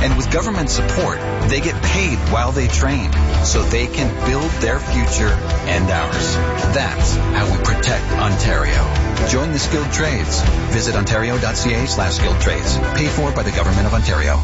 And with government support, they get paid while they train so they can build their future and ours. That's how we protect Ontario. Join the skilled trades. Visit ontario.ca/skilled trades. Paid for by the Government of Ontario.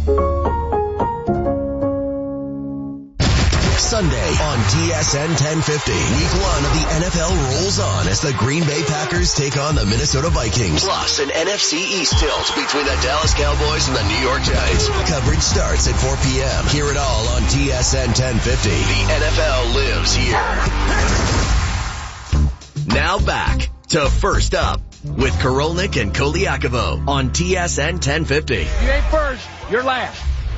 Sunday on TSN 1050. Week 1 of the NFL rolls on as the Green Bay Packers take on the Minnesota Vikings. Plus an NFC East tilt between the Dallas Cowboys and the New York Giants. Coverage starts at 4 p.m. Hear it all on TSN 1050. The NFL lives here. Now back to First Up with Korolnik and Koliakovo on TSN 1050. You ain't first, you're last.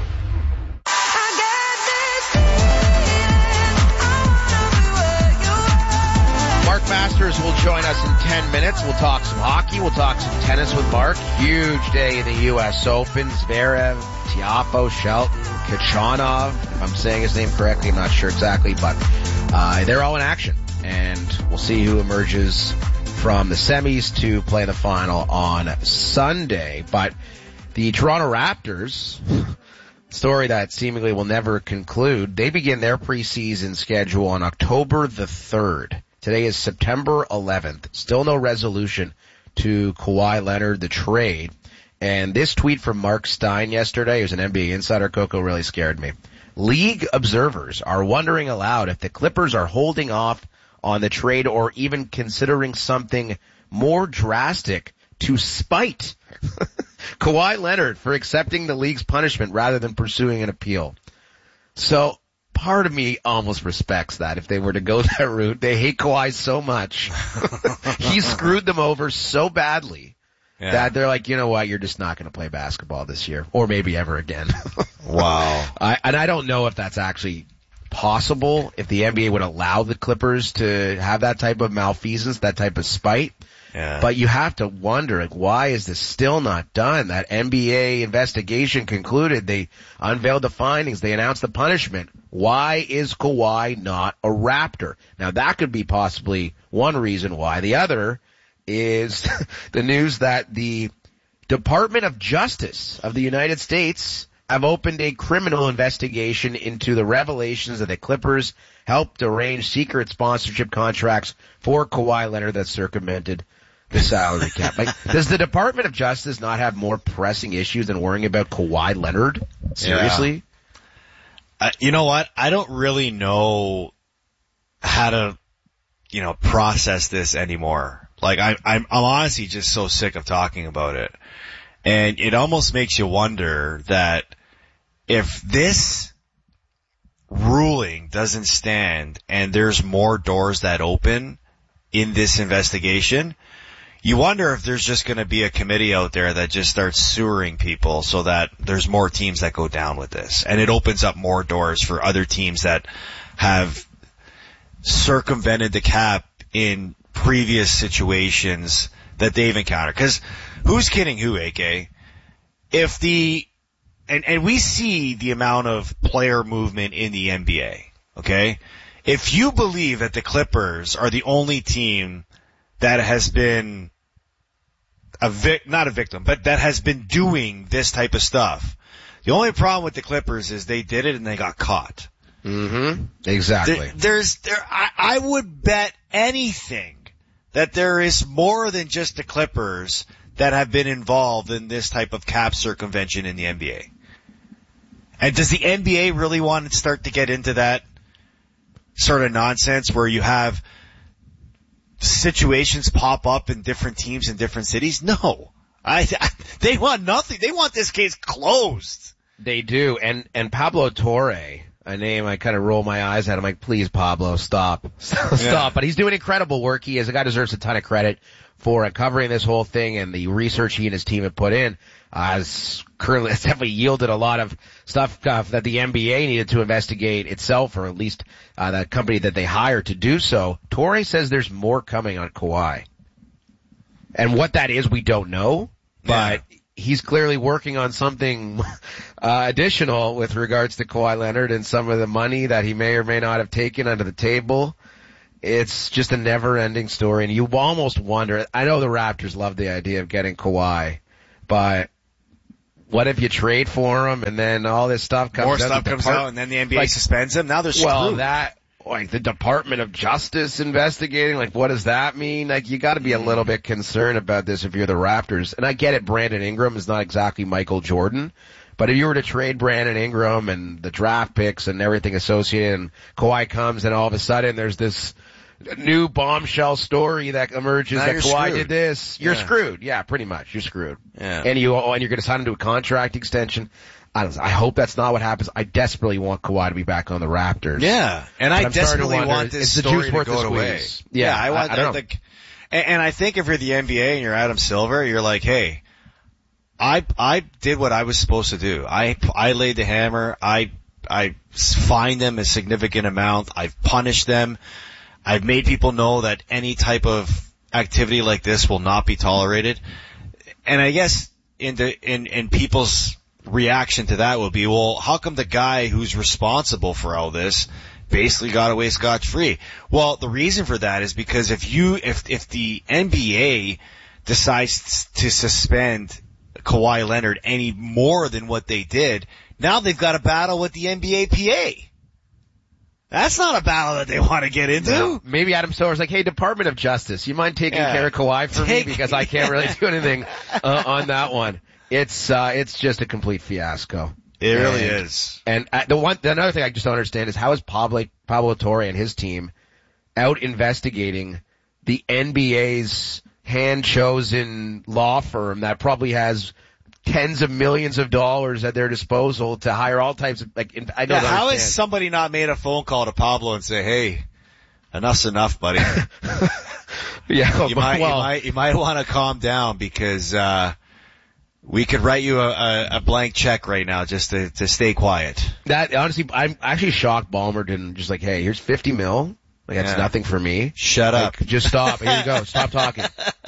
Mark Masters will join us in 10 minutes. We'll talk some hockey. We'll talk some tennis with Mark. Huge day in the U.S. Open. Zverev, Tiafoe, Shelton, Khachanov. If I'm saying his name correctly, I'm not sure exactly, but they're all in action. And we'll see who emerges from the semis to play the final on Sunday. But the Toronto Raptors, story that seemingly will never conclude, they begin their preseason schedule on October the 3rd. Today is September 11th. Still no resolution to Kawhi Leonard, the trade. And this tweet from Mark Stein yesterday, who's an NBA insider, Coco, really scared me. League observers are wondering aloud if the Clippers are holding off on the trade or even considering something more drastic to spite Kawhi Leonard for accepting the league's punishment rather than pursuing an appeal. So part of me almost respects that if they were to go that route. They hate Kawhi so much. He screwed them over so badly that they're like, you know what, you're just not going to play basketball this year or maybe ever again. Wow. I don't know if that's actually possible, if the NBA would allow the Clippers to have that type of malfeasance, that type of spite. Yeah. But you have to wonder, like, why is this still not done? That NBA investigation concluded. They unveiled the findings. They announced the punishment. Why is Kawhi not a Raptor? Now, that could be possibly one reason why. The other is the news that the Department of Justice of the United States have opened a criminal investigation into the revelations that the Clippers helped arrange secret sponsorship contracts for Kawhi Leonard that circumvented the salary cap. Like, does the Department of Justice not have more pressing issues than worrying about Kawhi Leonard? Seriously? Yeah. You know what? I don't really know how to, process this anymore. Like, I'm honestly just so sick of talking about it. And it almost makes you wonder that if this ruling doesn't stand and there's more doors that open in this investigation, you wonder if there's just going to be a committee out there that just starts sewering people so that there's more teams that go down with this. And it opens up more doors for other teams that have circumvented the cap in previous situations that they've encountered. Because who's kidding who, AK? If and we see the amount of player movement in the NBA, okay? If you believe that the Clippers are the only team that has been not a victim, but that has been doing this type of stuff, the only problem with the Clippers is they did it and they got caught. Mm-hmm. Exactly. I would bet anything that there is more than just the Clippers that have been involved in this type of cap circumvention in the NBA. And does the NBA really want to start to get into that sort of nonsense where you have situations pop up in different teams in different cities? No. They want nothing. They want this case closed. They do. And Pablo Torre, a name I kind of roll my eyes at. I'm like, please, Pablo, stop. Stop. Yeah. But he's doing incredible work. The guy deserves a ton of credit for covering this whole thing, and the research he and his team have put in has definitely yielded a lot of stuff that the NBA needed to investigate itself, or at least the company that they hired to do so. Torre says there's more coming on Kawhi. And what that is, we don't know, but he's clearly working on something additional with regards to Kawhi Leonard and some of the money that he may or may not have taken under the table. It's just a never-ending story, and you almost wonder. I know the Raptors love the idea of getting Kawhi, but what if you trade for him and then all this stuff comes out? More stuff comes out and then the NBA suspends him? Now they're screwed. Well, like the Department of Justice investigating, like what does that mean? Like you gotta be a little bit concerned about this if you're the Raptors. And I get it, Brandon Ingram is not exactly Michael Jordan, but if you were to trade Brandon Ingram and the draft picks and everything associated and Kawhi comes and all of a sudden there's this new bombshell story that emerges that Kawhi did this, you're screwed. Yeah, pretty much. You're screwed. Yeah. And you're gonna sign him to a contract extension. I hope that's not what happens. I desperately want Kawhi to be back on the Raptors. Yeah, and I desperately want this story to go away. Yeah, I want that. And I think if you're the NBA and you're Adam Silver, you're like, hey, I did what I was supposed to do. I laid the hammer. I fined them a significant amount. I've punished them. I've made people know that any type of activity like this will not be tolerated. And I guess in people's reaction to that will be, well, how come the guy who's responsible for all this basically got away scotch-free? Well, the reason for that is because if the NBA decides to suspend Kawhi Leonard any more than what they did, now they've got a battle with the NBAPA. That's not a battle that they want to get into. No. Maybe Adam Silver's like, hey, Department of Justice, you mind taking care of Kawhi for me because I can't really do anything on that one. It's just a complete fiasco. It really is. And another thing I just don't understand is how is Pablo Torre and his team out investigating the NBA's hand-chosen law firm that probably has tens of millions of dollars at their disposal to hire all types of, like, I don't understand. How has somebody not made a phone call to Pablo and say, hey, enough's enough, buddy. Yeah, you might want to calm down because, we could write you a blank check right now just to stay quiet. That, honestly, I'm actually shocked Ballmer didn't just like, hey, here's 50 mil. Like, that's nothing for me. Shut up. Just stop. Here you go. Stop talking.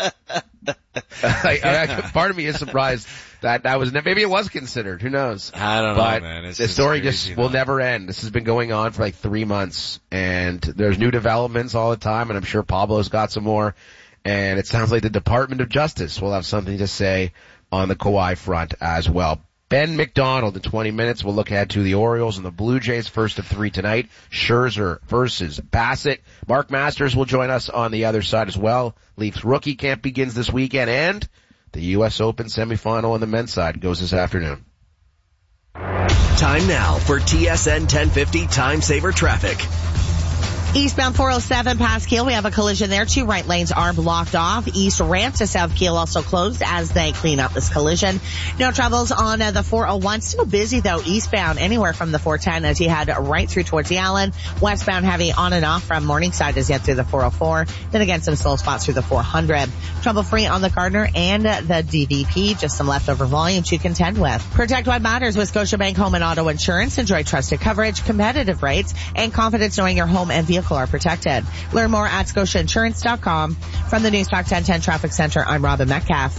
Part of me is surprised that was, maybe it was considered. Who knows? I don't know, man. The story just will never end. This has been going on for like 3 months and there's new developments all the time and I'm sure Pablo's got some more. And it sounds like the Department of Justice will have something to say on the Kawhi front as well. Ben McDonald in 20 minutes. We'll look ahead to the Orioles and the Blue Jays first of 3 tonight. Scherzer versus Bassett. Mark Masters will join us on the other side as well. Leafs rookie camp begins this weekend and the U.S. Open semifinal on the men's side goes this afternoon. Time now for TSN 1050 Time Saver Traffic. Eastbound 407 past Kiel, we have a collision there. 2 right lanes are blocked off. East ramp to South Kiel also closed as they clean up this collision. No troubles on the 401. Still busy though, eastbound anywhere from the 410 as you head right through towards the Allen. Westbound heavy on and off from Morningside as you head through the 404. Then again, some slow spots through the 400. Trouble free on the Gardner and the DVP. Just some leftover volume to contend with. Protect what matters with Scotiabank Home and Auto Insurance. Enjoy trusted coverage, competitive rates, and confidence knowing your home and vehicle are protected. Learn more at scotiainsurance.com. From the News Talk 1010 Traffic Center, I'm Robin Metcalf.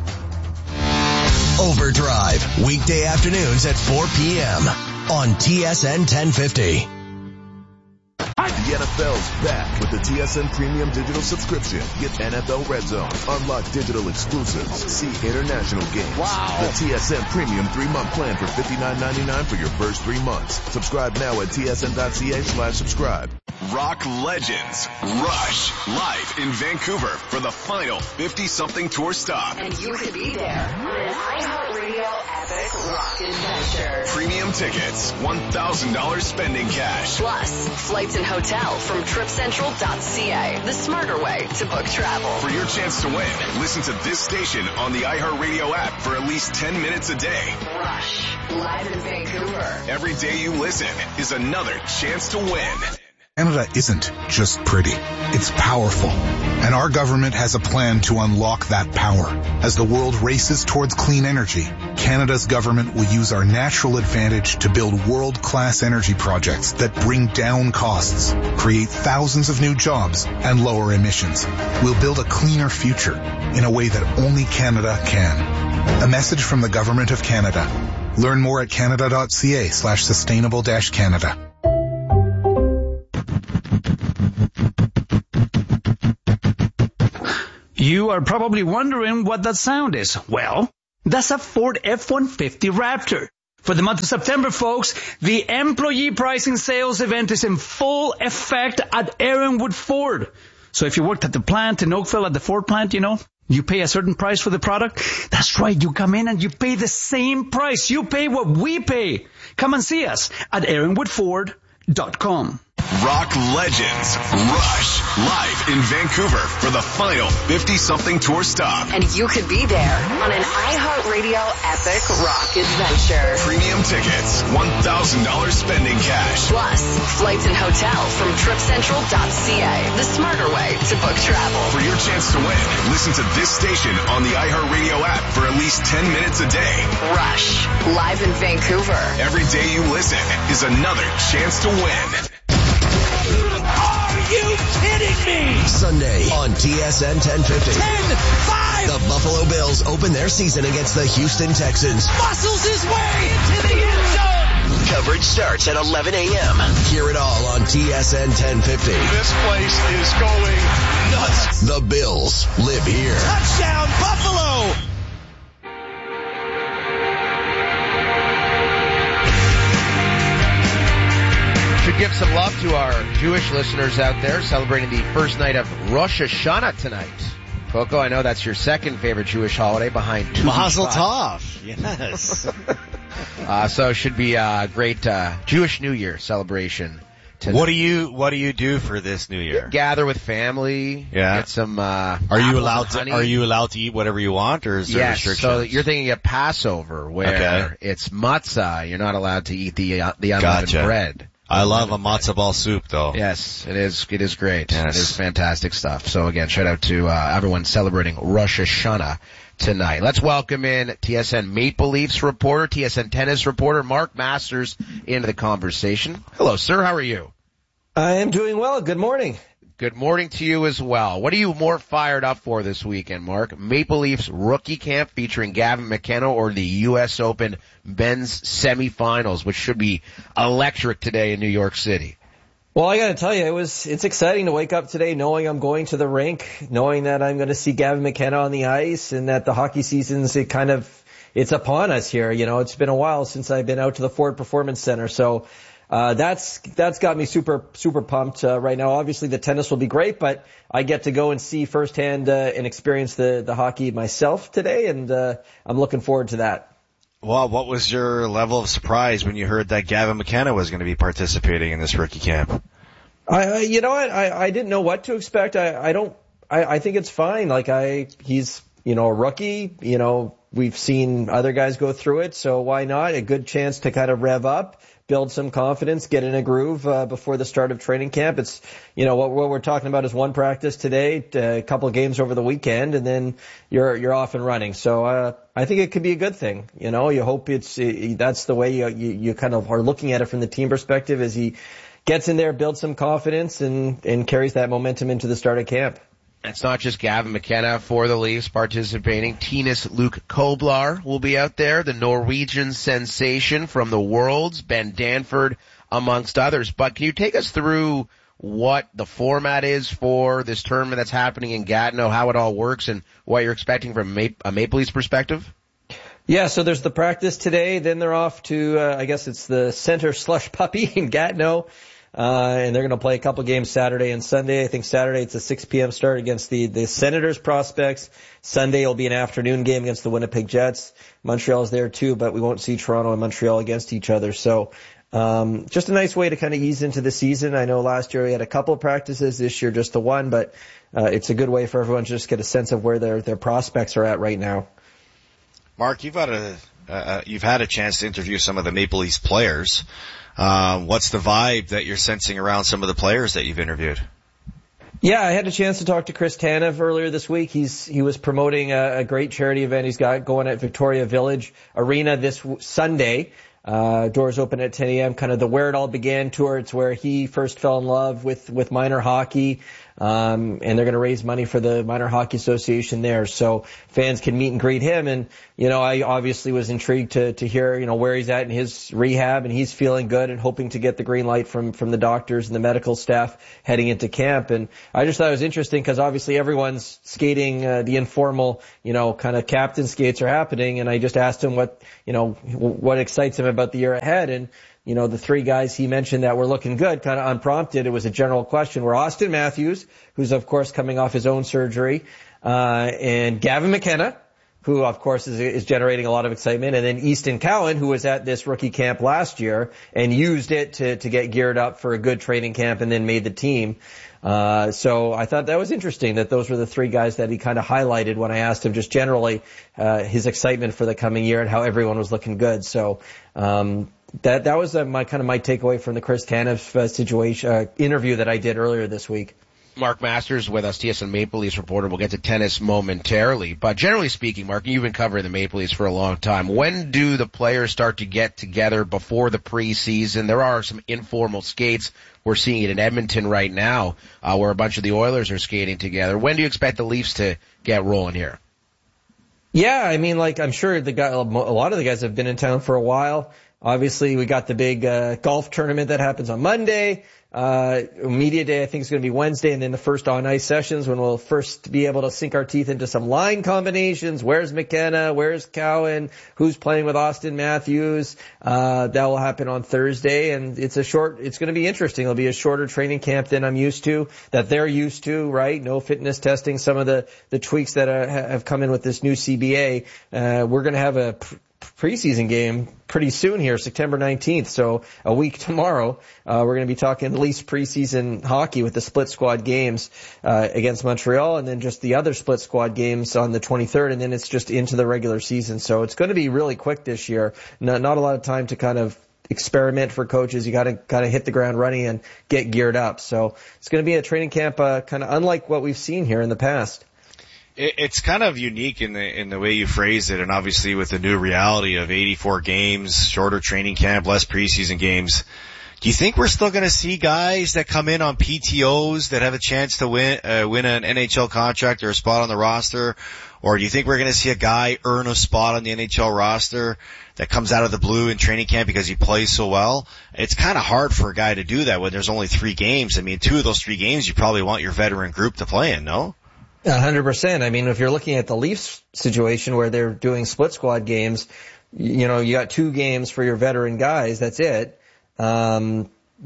Overdrive, weekday afternoons at 4 p.m. on TSN 1050. The NFL's back with the TSN Premium Digital subscription. Get NFL Red Zone, unlock digital exclusives, see international games. Wow. The TSN Premium 3-month plan for $59.99 for your first 3 months. Subscribe now at tsn.ca/subscribe. Rock legends Rush live in Vancouver for the final 50-something tour stop. And you could be there on an iHeartRadio epic rock adventure. Premium tickets, $1,000 spending cash. Plus, flights and hotel from tripcentral.ca. The smarter way to book travel. For your chance to win, listen to this station on the iHeartRadio app for at least 10 minutes a day. Rush, live in Vancouver. Every day you listen is another chance to win. Canada isn't just pretty. It's powerful. And our government has a plan to unlock that power. As the world races towards clean energy, Canada's government will use our natural advantage to build world-class energy projects that bring down costs, create thousands of new jobs, and lower emissions. We'll build a cleaner future in a way that only Canada can. A message from the Government of Canada. Learn more at canada.ca/sustainable-Canada. You are probably wondering what that sound is. Well, That's a Ford F-150 Raptor. For the month of September, folks, the employee pricing sales event is in full effect at Aaronwood Ford. So if you worked at the plant in Oakville at the Ford plant, you pay a certain price for the product. That's right. You come in and you pay the same price. You pay what we pay. Come and see us at AaronwoodFord.com. Rock Legends Rush live in Vancouver for the final 50-something tour stop. And you could be there on an iHeartRadio epic rock adventure. Premium tickets, $1,000 spending cash. Plus, flights and hotel from TripCentral.ca. The smarter way to book travel. For your chance to win, listen to this station on the iHeartRadio app for at least 10 minutes a day. Rush, live in Vancouver. Every day you listen is another chance to win. Are you kidding me? Sunday on TSN 1050. 10-5! The Buffalo Bills open their season against the Houston Texans. Muscles his way into the end zone! Coverage starts at 11 a.m. Hear it all on TSN 1050. This place is going nuts. The Bills live here. Touchdown, Buffalo! Should give some love to our Jewish listeners out there celebrating the first night of Rosh Hashanah tonight. Coco, I know that's your second favorite Jewish holiday behind Tu Mazel B'Shvat. Tov. Yes. So it should be a great Jewish New Year celebration tonight. What do you do for this New Year? Gather with family. Yeah. Get some Are you allowed to eat whatever you want, or is there restrictions? So you're thinking of Passover where it's matzah. You're not allowed to eat the unleavened bread. I love a matzo ball soup, though. Yes, it is. It is great. Yes. It is fantastic stuff. So again, shout out to everyone celebrating Rosh Hashanah tonight. Let's welcome in TSN Maple Leafs reporter, TSN tennis reporter, Mark Masters into the conversation. Hello, sir. How are you? I am doing well. Good morning. Good morning to you as well. What are you more fired up for this weekend, Mark? Maple Leafs rookie camp featuring Gavin McKenna or the U.S. Open men's semifinals, which should be electric today in New York City? Well, I got to tell you, it's exciting to wake up today knowing I'm going to the rink, knowing that I'm going to see Gavin McKenna on the ice, and that the hockey season's it's upon us here. It's been a while since I've been out to the Ford Performance Center, so that's got me super pumped right now. Obviously, the tennis will be great, but I get to go and see firsthand and experience the hockey myself today, and I'm looking forward to that. Well, what was your level of surprise when you heard that Gavin McKenna was going to be participating in this rookie camp? I didn't know what to expect. I think it's fine. He's a rookie. We've seen other guys go through it, so why not? A good chance to kind of rev up, build some confidence, get in a groove before the start of training camp. It's what we're talking about is one practice today, a couple of games over the weekend, and then you're off and running. So I think it could be a good thing. You hope that's the way you kind of are looking at it from the team perspective as he gets in there, builds some confidence, and carries that momentum into the start of camp. It's not just Gavin McKenna for the Leafs participating. Tinas Luke Koblar will be out there, the Norwegian sensation from the Worlds, Ben Danford, amongst others. But can you take us through what the format is for this tournament that's happening in Gatineau, how it all works, and what you're expecting from a Maple Leafs perspective? Yeah, so there's the practice today, then they're off to, I guess it's the Center Slush Puppy in Gatineau. And they're going to play a couple games Saturday and Sunday. I think Saturday it's a 6 p.m. start against the Senators prospects. Sunday will be an afternoon game against the Winnipeg Jets. Montreal's there too, but we won't see Toronto and Montreal against each other. So, just a nice way to kind of ease into the season. I know last year we had a couple of practices, this year just the one, but, it's a good way for everyone to just get a sense of where their prospects are at right now. Mark, you've had a chance to interview some of the Maple Leafs players. What's the vibe that you're sensing around some of the players that you've interviewed? Yeah, I had a chance to talk to Chris Tanev earlier this week. He was promoting a great charity event he's got going at Victoria Village Arena this Sunday. Doors open at 10 a.m., kind of the Where It All Began tour. It's where he first fell in love with minor hockey. And they're going to raise money for the Minor Hockey Association there. So fans can meet and greet him. And, I obviously was intrigued to hear, where he's at in his rehab, and he's feeling good and hoping to get the green light from the doctors and the medical staff heading into camp. And I just thought it was interesting because obviously everyone's skating, the informal, kind of captain skates are happening. And I just asked him what excites him about the year ahead. And, the three guys he mentioned that were looking good, kind of unprompted, it was a general question, were Austin Matthews, who's of course coming off his own surgery, and Gavin McKenna, who of course is generating a lot of excitement, and then Easton Cowan, who was at this rookie camp last year and used it to get geared up for a good training camp and then made the team. So I thought that was interesting that those were the three guys that he kind of highlighted when I asked him just generally, his excitement for the coming year and how everyone was looking good. So, that was my takeaway from the Chris Tanev interview that I did earlier this week. Mark Masters with us, TSN Maple Leafs reporter. We'll get to tennis momentarily. But generally speaking, Mark, you've been covering the Maple Leafs for a long time. When do the players start to get together before the preseason? There are some informal skates. We're seeing it in Edmonton right now, where a bunch of the Oilers are skating together. When do you expect the Leafs to get rolling here? Yeah, I'm sure a lot of the guys have been in town for a while. Obviously, we got the big golf tournament that happens on Monday. Media day, I think, is going to be Wednesday, and then the first on-ice sessions when we'll first be able to sink our teeth into some line combinations. Where's McKenna? Where's Cowan? Who's playing with Austin Matthews? That will happen on Thursday, and it's going to be interesting. It'll be a shorter training camp than they're used to, right? No fitness testing, some of the tweaks that have come in with this new CBA. We're going to have a preseason game pretty soon here, September 19th. So a week tomorrow, we're going to be talking Leafs preseason hockey with the split squad games, against Montreal, and then just the other split squad games on the 23rd. And then it's just into the regular season. So it's going to be really quick this year. Not a lot of time to kind of experiment for coaches. You got to hit the ground running and get geared up. So it's going to be a training camp, kind of unlike what we've seen here in the past. It's kind of unique in the way you phrase it, and obviously with the new reality of 84 games, shorter training camp, less preseason games. Do you think we're still going to see guys that come in on PTOs that have a chance to win an NHL contract or a spot on the roster? Or do you think we're going to see a guy earn a spot on the NHL roster that comes out of the blue in training camp because he plays so well? It's kind of hard for a guy to do that when there's only 3 games. 2 of those 3 games you probably want your veteran group to play in, no? 100%. If you're looking at the Leafs situation where they're doing split squad games, you got 2 games for your veteran guys. That's it. The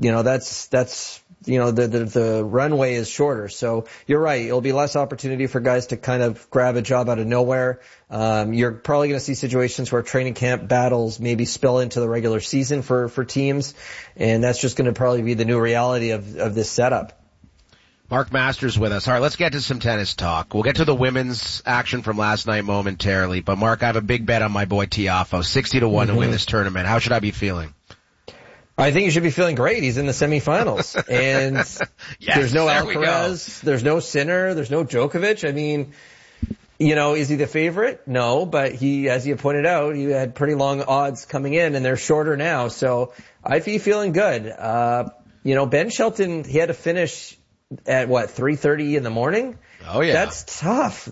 runway is shorter. So you're right. It'll be less opportunity for guys to kind of grab a job out of nowhere. You're probably going to see situations where training camp battles maybe spill into the regular season for teams. And that's just going to probably be the new reality of this setup. Mark Masters with us. All right, let's get to some tennis talk. We'll get to the women's action from last night momentarily. But, Mark, I have a big bet on my boy Tiafoe, 60-1 to win this tournament. How should I be feeling? I think you should be feeling great. He's in the semifinals. And yes, there's no Alcaraz, there's no Sinner, there's no Djokovic. Is he the favorite? No, but as you pointed out, he had pretty long odds coming in, and they're shorter now. So I'd be feeling good. Ben Shelton, he had to finish at 3:30 in the morning? Oh yeah. That's tough.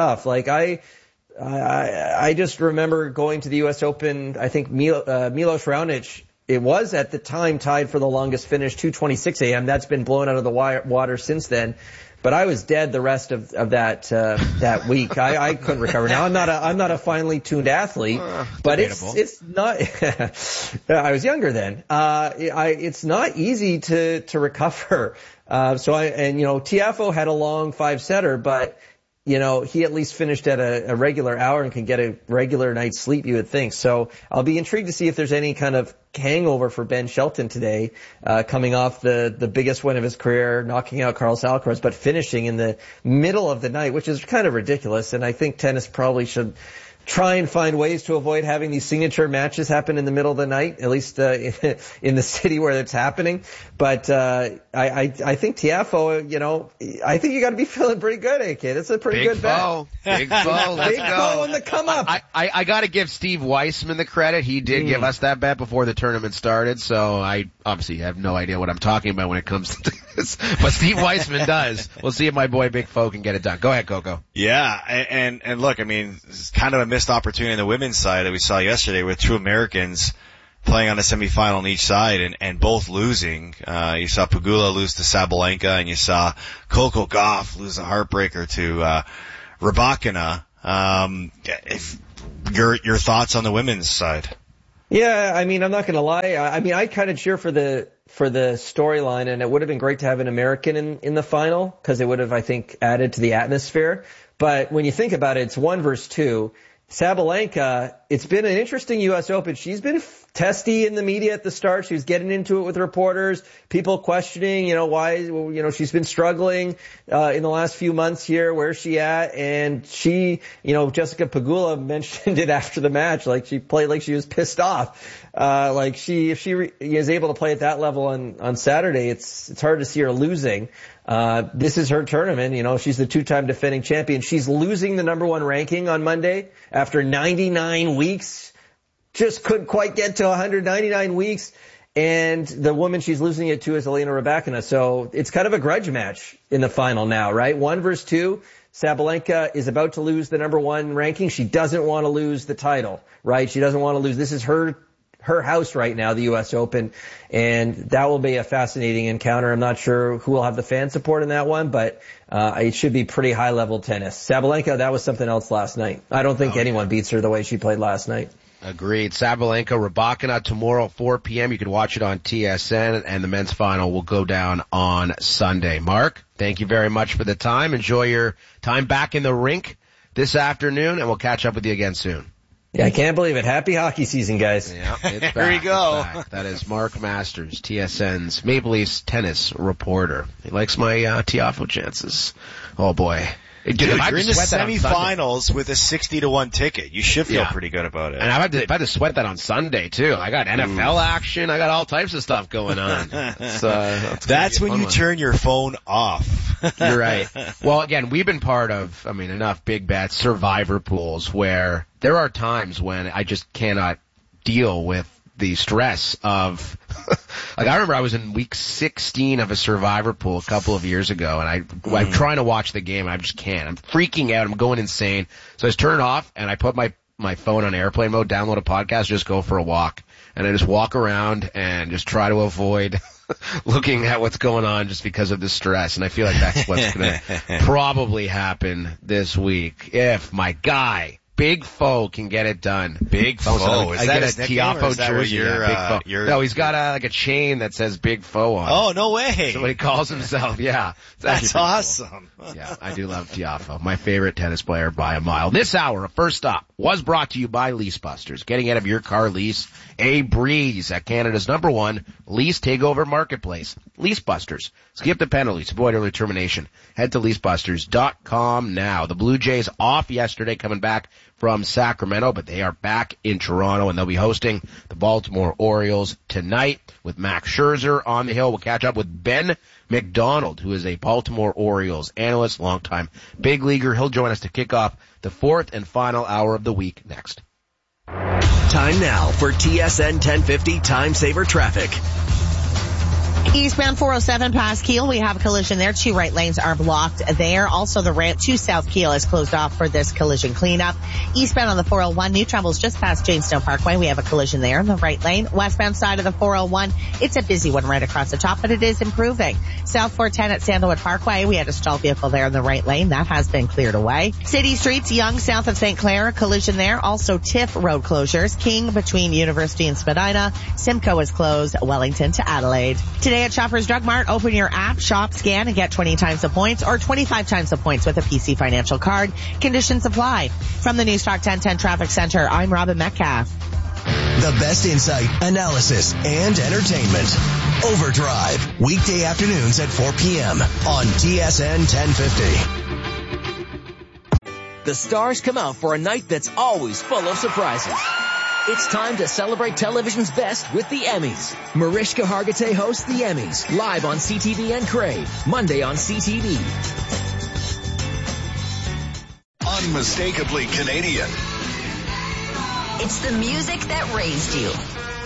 I just remember going to the US Open, I think Milos Raonic, it was at the time tied for the longest finish, 2:26 a.m. That's been blown out of the water since then. But I was dead the rest of that week. I couldn't recover. Now I'm not a finely tuned athlete, but it's not, I was younger then. It's not easy to recover. Tiafoe had a long 5-setter, but he at least finished at a regular hour and can get a regular night's sleep, you would think. So I'll be intrigued to see if there's any kind of hangover for Ben Shelton today, coming off the biggest win of his career, knocking out Carlos Alcaraz, but finishing in the middle of the night, which is kind of ridiculous. And I think tennis probably should try and find ways to avoid having these signature matches happen in the middle of the night, at least in the city where it's happening. But I think Tiafoe, I think you got to be feeling pretty good, AK. That's a pretty good bet. Big Foe. Let's Big Foe on the come up. I got to give Steve Weissman the credit. He did give us that bet before the tournament started, so I obviously have no idea what I'm talking about when it comes to this. But Steve Weissman does. We'll see if my boy Big Foe can get it done. Go ahead, Coco. Yeah, and look, I mean, it's kind of a missed opportunity on the women's side that we saw yesterday with two Americans playing on a semifinal on each side and both losing. You saw Pegula lose to Sabalenka, and you saw Coco Gauff lose a heartbreaker to Rybakina. If your thoughts on the women's side? Yeah, I mean, I'm not going to lie. I mean, I kind of cheer for the storyline, and it would have been great to have an American in the final because it would have, I think, added to the atmosphere. But when you think about it, it's 1 versus 2. Sabalenka, it's been an interesting U.S. Open. She's been testy in the media at the start. She was getting into it with reporters, people questioning, why, she's been struggling in the last few months here. Where's she at? And she, Jessica Pegula mentioned it after the match, like she played like she was pissed off. If she is able to play at that level on Saturday, it's hard to see her losing. This is her tournament. She's the 2-time defending champion. She's losing the number 1 ranking on Monday after 99 weeks. Just couldn't quite get to 199 weeks. And the woman she's losing it to is Elena Rybakina. So it's kind of a grudge match in the final now, right? 1 versus 2. Sabalenka is about to lose the number 1 ranking. She doesn't want to lose the title, right? She doesn't want to lose. This is her house right now, the U.S. Open, and that will be a fascinating encounter. I'm not sure who will have the fan support in that one, but it should be pretty high-level tennis. Sabalenka, that was something else last night. I don't think anyone beats her the way she played last night. Agreed. Sabalenka, Rybakina tomorrow, 4 p.m. You can watch it on TSN, and the men's final will go down on Sunday. Mark, thank you very much for the time. Enjoy your time back in the rink this afternoon, and we'll catch up with you again soon. Yeah, I can't believe it. Happy hockey season, guys. Yeah, it's back. Here we go. That is Mark Masters, TSN's Maple Leafs tennis reporter. He likes my Tiafoe chances. Oh, boy. Dude, you're in the semifinals with a 60-1 ticket. You should feel pretty good about it. And I've had to sweat that on Sunday, too. I got NFL action. I got all types of stuff going on. That's when you turn your phone off. You're right. Well, again, we've been part of, enough big bets, survivor pools, where there are times when I just cannot deal with the stress of like I remember I was in week 16 of a survivor pool a couple of years ago, and I'm trying to watch the game and I just can't. I'm freaking out. I'm going insane. So I just turn it off and I put my phone on airplane mode, download a podcast, just go for a walk. And I just walk around and just try to avoid looking at what's going on just because of the stress. And I feel like that's what's going to probably happen this week if my guy Big Foe can get it done. Big Foe. I get a Tiafoe jersey. Big Foe. No, he's got a chain that says Big Foe on it. Oh, no way. That's what he calls himself. Yeah. That's awesome. Cool. Yeah, I do love Tiafoe. My favorite tennis player by a mile. This hour of First Stop was brought to you by Lease Busters. Getting out of your car lease a breeze at Canada's #1 lease takeover marketplace. Lease Busters. Skip the penalties. Avoid early termination. Head to leasebusters.com now. The Blue Jays off yesterday, coming back from Sacramento, but they are back in Toronto, and they'll be hosting the Baltimore Orioles tonight with Max Scherzer on the hill. We'll catch up with Ben McDonald, who is a Baltimore Orioles analyst, longtime big leaguer. He'll join us to kick off the 4th and final hour of the week next. Time now for TSN 1050 Time Saver Traffic. Eastbound 407 past Kiel, we have a collision there. 2 right lanes are blocked there. Also, the ramp to South Kiel is closed off for this collision cleanup. Eastbound on the 401, new troubles just past Jamestown Parkway. We have a collision there in the right lane. Westbound side of the 401, it's a busy one right across the top, but it is improving. South 410 at Sandalwood Parkway, we had a stalled vehicle there in the right lane. That has been cleared away. City Streets, Young, south of St. Clair, collision there. Also, Tiff Road closures. King between University and Spadina. Simcoe is closed. Wellington to Adelaide. Today at Shoppers Drug Mart, open your app, shop, scan, and get 20 times the points or 25 times the points with a PC Financial card. Conditions apply. From the Newstalk 1010 Traffic Center, I'm Robin Metcalf. The best insight, analysis, and entertainment. Overdrive, weekday afternoons at 4 p.m. on TSN 1050. the stars come out for a night that's always full of surprises. It's time to celebrate television's best with the Emmys. Mariska Hargitay hosts the Emmys, live on CTV and Crave, Monday on CTV. Unmistakably Canadian. It's the music that raised you.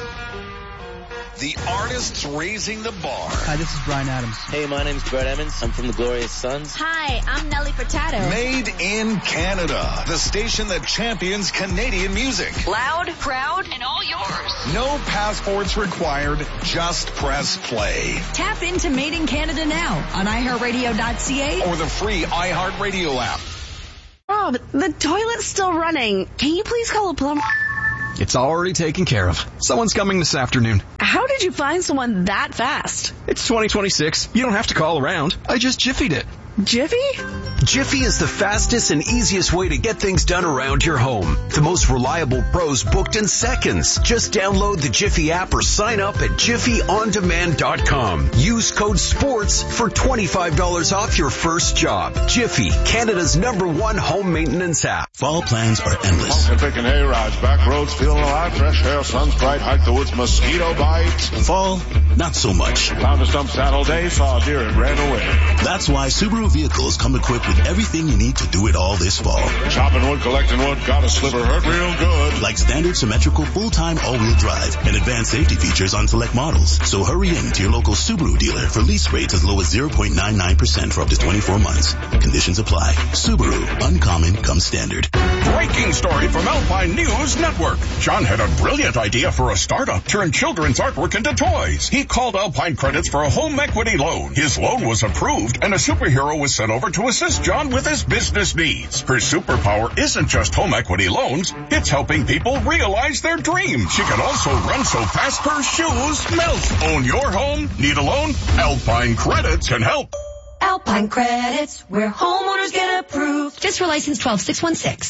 The artists raising the bar. Hi, this is Bryan Adams. Hey, my name's Brett Emmons. I'm from the Glorious Sons. Hi, I'm Nelly Furtado. Made in Canada. The station that champions Canadian music. Loud, proud, and all yours. No passports required. Just press play. Tap into Made in Canada now on iHeartRadio.ca or the free iHeartRadio app. Rob, the toilet's still running. Can you please call a plumber? It's already taken care of. Someone's coming this afternoon. How did you find someone that fast? It's 2026. You don't have to call around. I just Jiffy'd it. Jiffy? Jiffy is the fastest and easiest way to get things done around your home. The most reliable pros booked in seconds. Just download the Jiffy app or sign up at jiffyondemand.com. Use code SPORTS for $25 off your first job. Jiffy, Canada's #1 home maintenance app. Fall plans are endless. Pumpkin picking hay rides, back roads, feeling alive, fresh air, sun's bright, hike the woods, mosquito bites. Fall, not so much. Found a stump saddle day, saw a deer and ran away. That's why Subaru vehicles come equipped with everything you need to do it all this fall. Chopping wood, collecting wood, got a sliver, hurt real good. Like standard symmetrical full-time all-wheel drive and advanced safety features on select models. So hurry in to your local Subaru dealer for lease rates as low as 0.99% for up to 24 months. Conditions apply. Subaru, uncommon comes standard. Breaking story from Alpine News Network. John had a brilliant idea for a startup, turn children's artwork into toys. He called Alpine Credits for a home equity loan. His loan was approved and a superhero was sent over to assist John with his business needs. Her superpower isn't just home equity loans, it's helping people realize their dreams. She can also run so fast her shoes melt. Own your home? Need a loan? Alpine Credits can help. Alpine Credits, where homeowners get approved. Just for license 12616.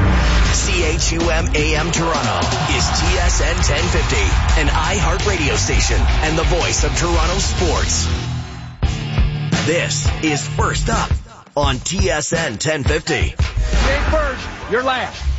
CHUM AM Toronto is TSN 1050, an iHeart radio station and the voice of Toronto sports. This is First Up on TSN 1050. Jake Bird, you're last.